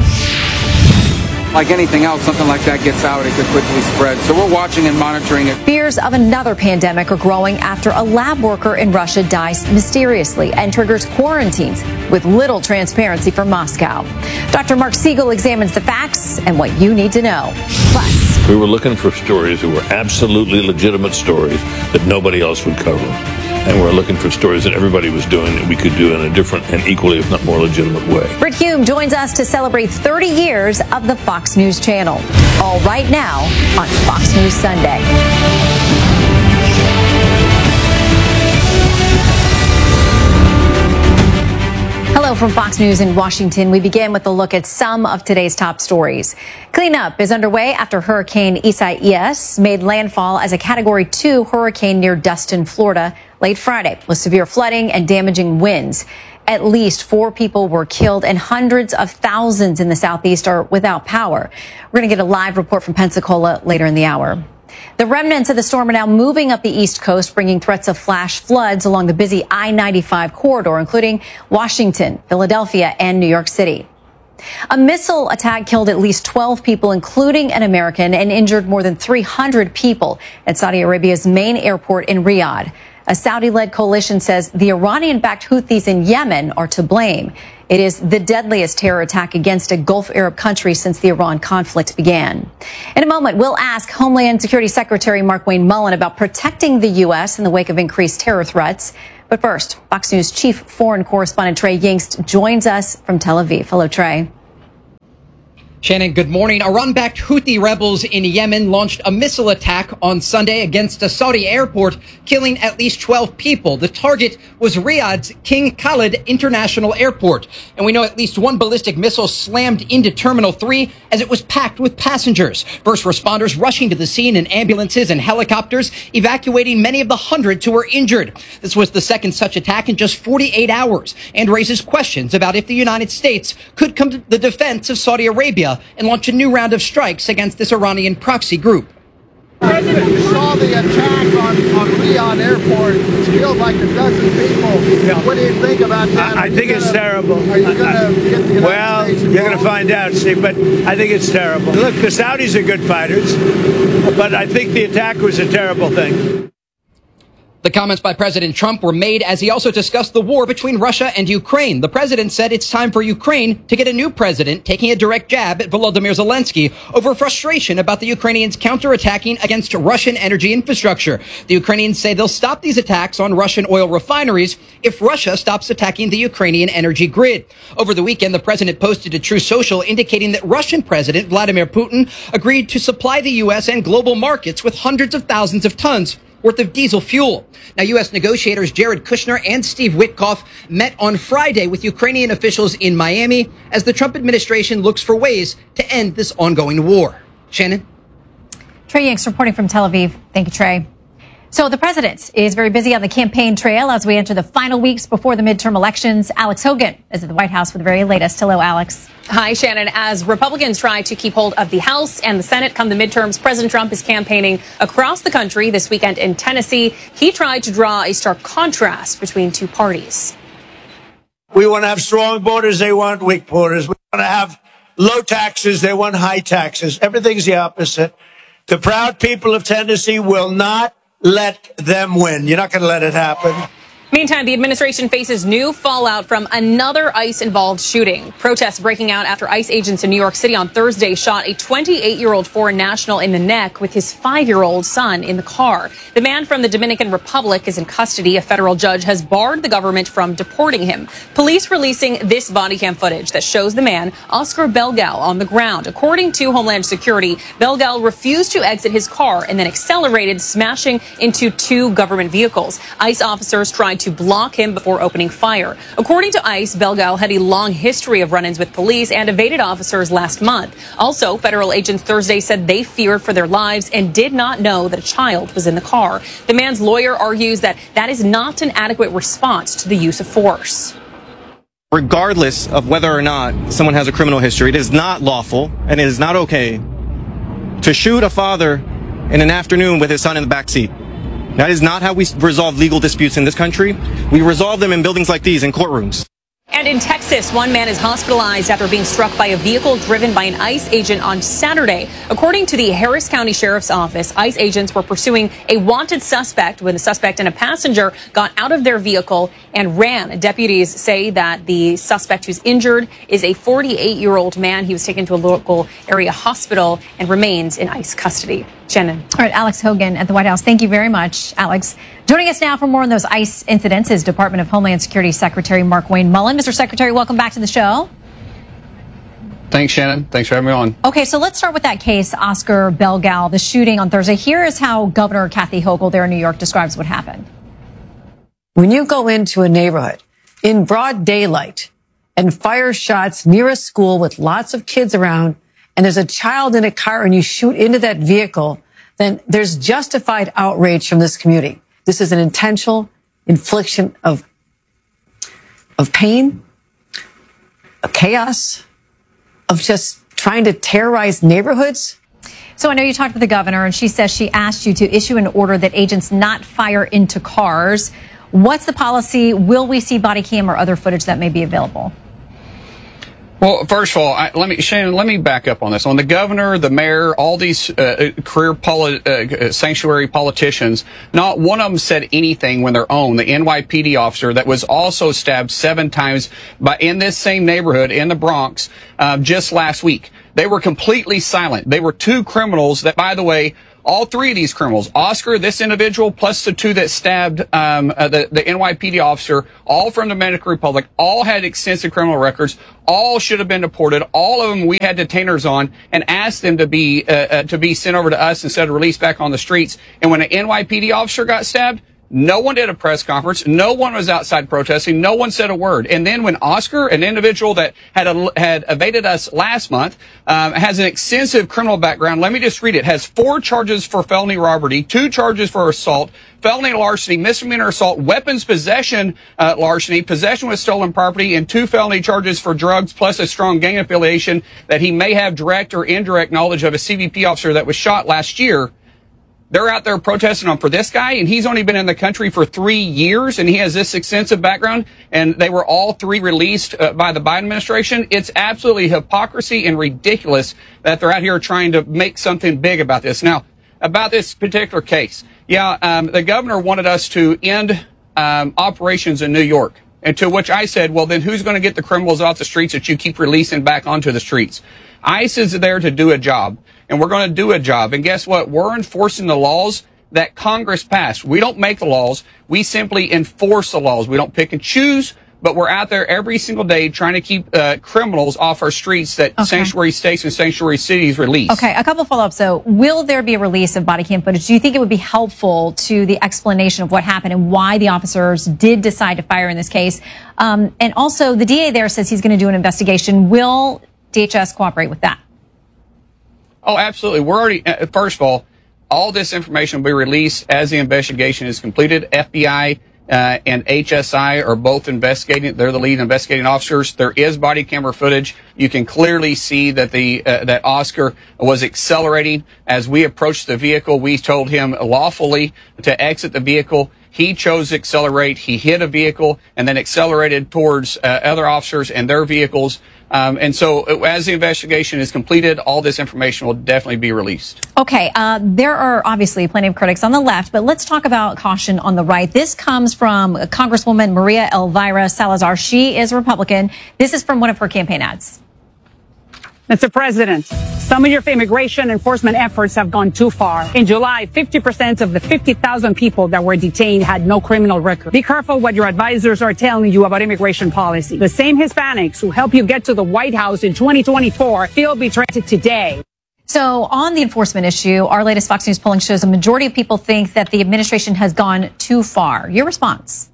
like anything else, something like that gets out, it could quickly spread. So we're watching and monitoring it. Fears of another pandemic are growing after a lab worker in Russia dies mysteriously and triggers quarantines with little transparency from Moscow. Dr. Mark Siegel examines the facts and what you need to know. Plus, we were looking for stories that were absolutely legitimate stories that nobody else would cover. And we're looking for stories that everybody was doing that we could do in a different and equally, if not more legitimate way. Britt Hume joins us to celebrate 30 years of the Fox News Channel. All right now on Fox News Sunday. Hello from Fox News in Washington. We begin with a look at some of today's top stories. Cleanup is underway after Hurricane Isaias made landfall as a Category 2 hurricane near Destin, Florida, late Friday, with severe flooding and damaging winds. At least 4 people were killed and hundreds of thousands in the southeast are without power. We're going to get a live report from Pensacola later in the hour. The remnants of the storm are now moving up the East Coast, bringing threats of flash floods along the busy I-95 corridor, including Washington, Philadelphia, and New York City. A missile attack killed at least 12 people, including an American, and injured more than 300 people at Saudi Arabia's main airport in Riyadh. A Saudi-led coalition says the Iranian-backed Houthis in Yemen are to blame. It is the deadliest terror attack against a Gulf Arab country since the Iran conflict began. In a moment, we'll ask Homeland Security Secretary Markwayne Mullin about protecting the U.S. in the wake of increased terror threats. But first, Fox News Chief Foreign Correspondent Trey Yingst joins us from Tel Aviv. Hello, Trey. Shannon, good morning. Iran-backed Houthi rebels in Yemen launched a missile attack on Sunday against a Saudi airport, killing at least 12 people. The target was Riyadh's King Khalid International Airport. And we know at least one ballistic missile slammed into Terminal 3 as it was packed with passengers. First responders rushing to the scene in ambulances and helicopters, evacuating many of the hundreds who were injured. This was the second such attack in just 48 hours and raises questions about if the United States could come to the defense of Saudi Arabia and launch a new round of strikes against this Iranian proxy group. President, you saw the attack on Riyadh Airport. It's killed like a dozen people. Yeah. What do you think about that? I think it's terrible. Are you going to get the United States involved? You're going to find out, Steve, but I think it's terrible. Look, the Saudis are good fighters, but I think the attack was a terrible thing. The comments by President Trump were made as he also discussed the war between Russia and Ukraine. The president said it's time for Ukraine to get a new president, taking a direct jab at Volodymyr Zelensky over frustration about the Ukrainians counterattacking against Russian energy infrastructure. The Ukrainians say they'll stop these attacks on Russian oil refineries if Russia stops attacking the Ukrainian energy grid. Over the weekend, the president posted to Truth Social indicating that Russian President Vladimir Putin agreed to supply the U.S. and global markets with hundreds of thousands of tons worth of diesel fuel. Now, U.S. negotiators Jared Kushner and Steve Witkoff met on Friday with Ukrainian officials in Miami as the Trump administration looks for ways to end this ongoing war. Shannon? Trey Yingst reporting from Tel Aviv. Thank you, Trey. So the president is very busy on the campaign trail as we enter the final weeks before the midterm elections. Alex Hogan is at the White House with the very latest. Hello, Alex. Hi, Shannon. As Republicans try to keep hold of the House and the Senate come the midterms, President Trump is campaigning across the country this weekend in Tennessee. He tried to draw a stark contrast between two parties. We want to have strong borders. They want weak borders. We want to have low taxes. They want high taxes. Everything's the opposite. The proud people of Tennessee will not let them win. You're not going to let it happen. Meantime, the administration faces new fallout from another ICE-involved shooting. Protests breaking out after ICE agents in New York City on Thursday shot a 28-year-old foreign national in the neck with his 5-year-old son in the car. The man from the Dominican Republic is in custody. A federal judge has barred the government from deporting him. Police releasing this body cam footage that shows the man, Oscar Belgal, on the ground. According to Homeland Security, Belgal refused to exit his car and then accelerated, smashing into two government vehicles. ICE officers tried to block him before opening fire. According to ICE, Belgal had a long history of run-ins with police and evaded officers last month. Also, federal agents Thursday said they feared for their lives and did not know that a child was in the car. The man's lawyer argues that that is not an adequate response to the use of force. Regardless of whether or not someone has a criminal history, it is not lawful and it is not okay to shoot a father in an afternoon with his son in the back seat. That is not how we resolve legal disputes in this country. We resolve them in buildings like these, in courtrooms. And in Texas, one man is hospitalized after being struck by a vehicle driven by an ICE agent on Saturday. According to the Harris County Sheriff's Office, ICE agents were pursuing a wanted suspect when the suspect and a passenger got out of their vehicle and ran. Deputies say that the suspect who's injured is a 48-year-old man. He was taken to a local area hospital and remains in ICE custody. Shannon. All right, Alex Hogan at the White House. Thank you very much, Alex. Joining us now for more on those ICE incidents is Department of Homeland Security Secretary Markwayne Mullin. Mr. Secretary, welcome back to the show. Thanks, Shannon. Thanks for having me on. Okay, so let's start with that case, Oscar Belgal, the shooting on Thursday. Here is how Governor Kathy Hochul there in New York describes what happened. When you go into a neighborhood in broad daylight and fire shots near a school with lots of kids around, and there's a child in a car and you shoot into that vehicle, then there's justified outrage from this community. This is an intentional infliction of pain, of chaos, of just trying to terrorize neighborhoods. So I know you talked with the governor, and she says she asked you to issue an order that agents not fire into cars. What's the policy? Will we see body cam or other footage that may be available? Well, first of all, Shannon, let me back up on this. On the governor, the mayor, all these sanctuary politicians, not one of them said anything when their own, the NYPD officer that was also stabbed 7 times in this same neighborhood in the Bronx just last week. They were completely silent. They were 2 criminals that, by the way, all 3 of these criminals, Oscar, this individual, plus the 2 that stabbed the NYPD officer, all from the Dominican Republic, all had extensive criminal records, all should have been deported. All of them we had detainers on and asked them to be sent over to us instead of released back on the streets. And when an NYPD officer got stabbed, no one did a press conference. No one was outside protesting. No one said a word. And then when Oscar, an individual that had evaded us last month, has an extensive criminal background, let me just read it, has 4 charges for felony robbery, 2 charges for assault, felony larceny, misdemeanor assault, weapons possession larceny, possession with stolen property, and 2 felony charges for drugs, plus a strong gang affiliation that he may have direct or indirect knowledge of a CBP officer that was shot last year. They're out there protesting for this guy, and he's only been in the country for 3 years, and he has this extensive background, and they were all 3 released by the Biden administration. It's absolutely hypocrisy and ridiculous that they're out here trying to make something big about this. Now, about this particular case, the governor wanted us to end operations in New York, and to which I said, well, then who's going to get the criminals off the streets that you keep releasing back onto the streets? ICE is there to do a job, and we're going to do a job. And guess what? We're enforcing the laws that Congress passed. We don't make the laws. We simply enforce the laws. We don't pick and choose, but we're out there every single day trying to keep criminals off our streets that sanctuary states and sanctuary cities release. Okay, a couple follow-ups, though. Will there be a release of body cam footage? Do you think it would be helpful to the explanation of what happened and why the officers did decide to fire in this case? And also, the DA there says he's going to do an investigation. Will DHS cooperate with that? Oh, absolutely. We're already, first of all this information will be released as the investigation is completed. FBI and HSI are both investigating. They're the lead investigating officers. There is body camera footage. You can clearly see that that Oscar was accelerating as we approached the vehicle. We told him lawfully to exit the vehicle. He chose to accelerate. He hit a vehicle and then accelerated towards other officers and their vehicles. And so as the investigation is completed, all this information will definitely be released. Okay. There are obviously plenty of critics on the left, but let's talk about caution on the right. This comes from Congresswoman Maria Elvira Salazar. She is a Republican. This is from one of her campaign ads. Mr. President, some of your immigration enforcement efforts have gone too far. In July, 50% of the 50,000 people that were detained had no criminal record. Be careful what your advisors are telling you about immigration policy. The same Hispanics who helped you get to the White House in 2024 feel betrayed today. So on the enforcement issue, our latest Fox News polling shows a majority of people think that the administration has gone too far. Your response?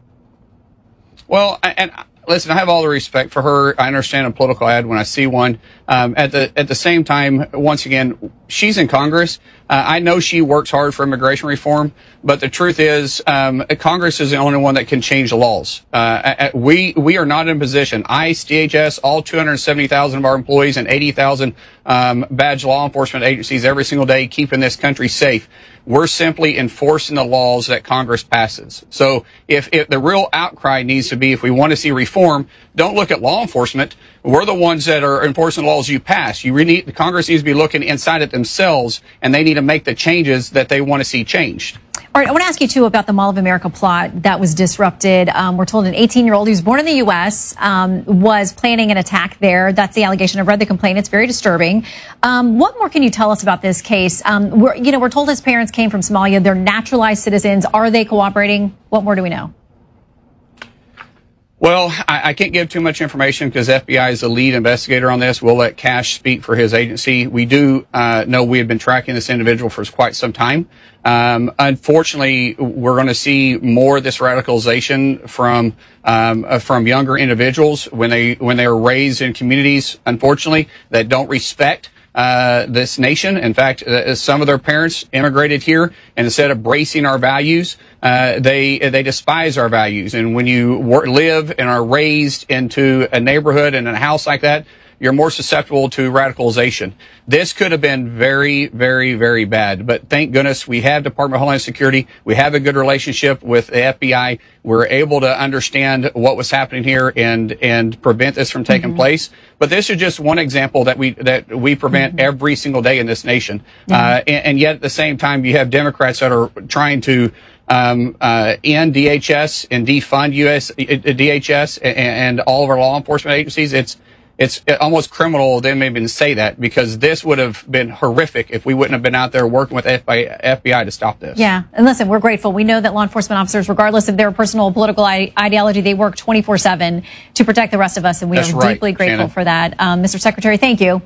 Well, and listen, I have all the respect for her. I understand a political ad when I see one. At the same time, once again, she's in Congress. I know she works hard for immigration reform, but the truth is, Congress is the only one that can change the laws. We are not in a position. ICE, DHS, all 270,000 of our employees and 80,000 badge law enforcement agencies every single day keeping this country safe. We're simply enforcing the laws that Congress passes. So if the real outcry needs to be, if we want to see reform, don't look at law enforcement. We're the ones that are enforcing the laws you pass. The Congress needs to be looking inside at themselves, and they need to make the changes that they want to see changed. All right, I want to ask you, too, about the Mall of America plot that was disrupted. We're told an 18-year-old who's born in the U.S. Was planning an attack there. That's the allegation. I've read the complaint. It's very disturbing. What more can you tell us about this case? We're told his parents came from Somalia. They're naturalized citizens. Are they cooperating? What more do we know? Well, I can't give too much information because FBI is the lead investigator on this. We'll let Cash speak for his agency. We do know we have been tracking this individual for quite some time. Unfortunately, we're going to see more of this radicalization from younger individuals when they are raised in communities, unfortunately, that don't respect this nation. In fact, some of their parents immigrated here, and instead of embracing our values, they despise our values. And when you live and are raised into a neighborhood and a house like that, you're more susceptible to radicalization. This could have been very, very, very bad. But thank goodness we have Department of Homeland Security. We have a good relationship with the FBI. We're able to understand what was happening here and prevent this from taking place. But this is just one example that we prevent every single day in this nation. And yet at the same time, you have Democrats that are trying to end DHS and defund DHS and all of our law enforcement agencies. It's almost criminal of them even to say that, because this would have been horrific if we wouldn't have been out there working with FBI to stop this. Yeah. And listen, we're grateful. We know that law enforcement officers, regardless of their personal political ideology, they work 24/7 to protect the rest of us. And we are deeply grateful for that. Mr. Secretary, thank you.